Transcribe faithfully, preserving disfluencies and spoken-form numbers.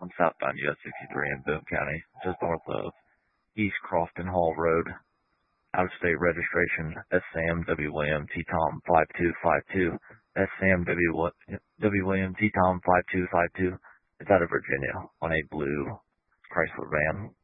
on southbound U S sixty-three in Boone County, just north of East Crofton Hall Road. Out-of-state registration S Sam W William T Tom five two five two. S Sam W W William T Tom five two five two. It's out of Virginia on a blue Chrysler van.